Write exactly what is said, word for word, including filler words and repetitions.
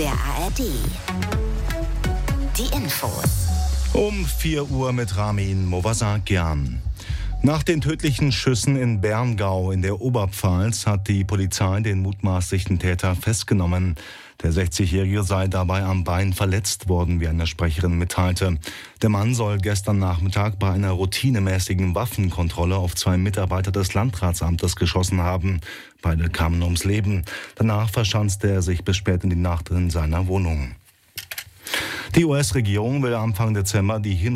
der A R D. Die Infos. Um vier Uhr mit Ramin Movasakian. Nach den tödlichen Schüssen in Berngau in der Oberpfalz hat die Polizei den mutmaßlichen Täter festgenommen. Der sechzigjährige sei dabei am Bein verletzt worden, wie eine Sprecherin mitteilte. Der Mann soll gestern Nachmittag bei einer routinemäßigen Waffenkontrolle auf zwei Mitarbeiter des Landratsamtes geschossen haben. Beide kamen ums Leben. Danach verschanzte er sich bis spät in die Nacht in seiner Wohnung. Die U S-Regierung will Anfang Dezember die Hin-